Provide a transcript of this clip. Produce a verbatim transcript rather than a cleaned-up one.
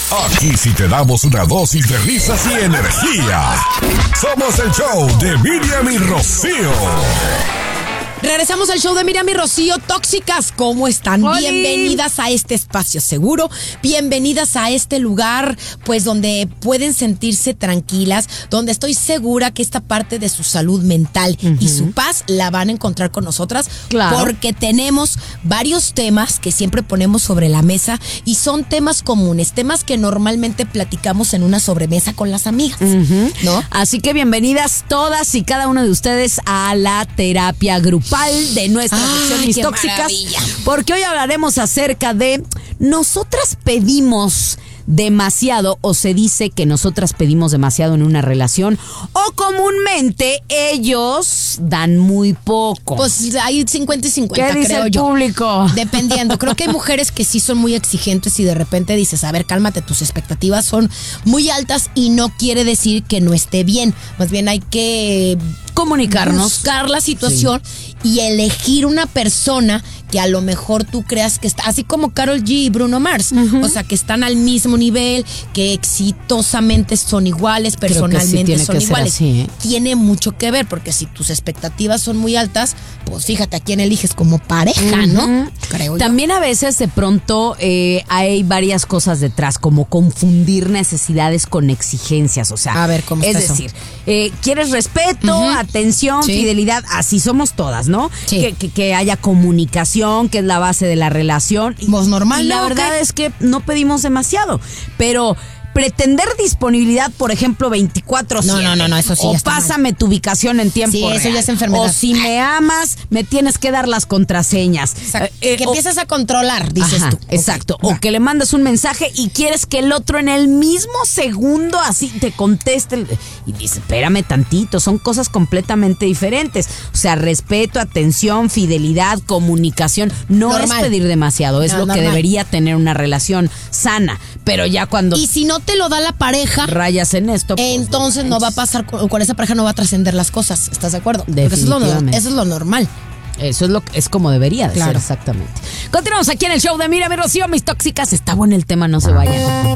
Aquí sí te damos una dosis de risas y energía. Somos el show de Miriam y Rocío. Regresamos al show de Miriam y Rocío. Tóxicas, ¿cómo están? ¡Oli! Bienvenidas a este espacio seguro. Bienvenidas a este lugar, pues, donde pueden sentirse tranquilas, donde estoy segura que esta parte de su salud mental uh-huh. y su paz la van a encontrar con nosotras. Claro. Porque tenemos varios temas que siempre ponemos sobre la mesa y son temas comunes, temas que normalmente platicamos en una sobremesa con las amigas, uh-huh. ¿no? Así que bienvenidas todas y cada uno de ustedes a la terapia grupal de nuestra sección Mis Tóxicas, maravilla. Porque hoy hablaremos acerca de nosotras pedimos demasiado, o se dice que nosotras pedimos demasiado en una relación, o comúnmente ellos dan muy poco. Pues hay cincuenta y cincuenta, ¿Qué dice creo el yo. público? Dependiendo. Creo que hay mujeres que sí son muy exigentes y de repente dices, a ver, cálmate, tus expectativas son muy altas y no quiere decir que no esté bien. Más bien hay que comunicarnos, buscar la situación sí. y elegir una persona que a lo mejor tú creas que está, así como Karol G y Bruno Mars, uh-huh. o sea, que están al mismo nivel, que exitosamente son iguales, personalmente sí son iguales. Así, ¿eh? Tiene mucho que ver, porque si tus expectativas son muy altas, pues fíjate a quién eliges como pareja, uh-huh. ¿no? Creo También yo. A veces de pronto eh, hay varias cosas detrás, como confundir necesidades con exigencias, o sea, a ver, ¿cómo es está decir, eh, quieres respeto, uh-huh. atención, sí. fidelidad, así somos todas, ¿no? Sí. Que, que, que haya comunicación, que es la base de la relación. Pues normal, y la ¿no? verdad ¿Qué? es que no pedimos demasiado, pero pretender disponibilidad, por ejemplo, veinticuatro siete. No, no, no, no, eso sí o ya está pásame mal. Tu ubicación en tiempo sí, real. eso ya es enfermedad. O si me amas, me tienes que dar las contraseñas. Exacto. Eh, eh, que o, empiezas a controlar, dices ajá, tú. Exacto. Okay. O que le mandas un mensaje y quieres que el otro en el mismo segundo así te conteste. Y dice, espérame tantito, son cosas completamente diferentes. O sea, respeto, atención, fidelidad, comunicación. No normal. Es pedir demasiado, es no, lo normal. que debería tener una relación sana. Pero ya cuando... Y si no te lo da la pareja, rayas en esto, pues, entonces no, no va a pasar con, con esa pareja, no va a trascender las cosas. ¿Estás de acuerdo? Porque eso es, lo, eso es lo normal. Eso es lo es como debería de claro. ser, exactamente. Continuamos aquí en el show de Miriam y Rocío, Mis Tóxicas. Está bueno el tema, no se vayan.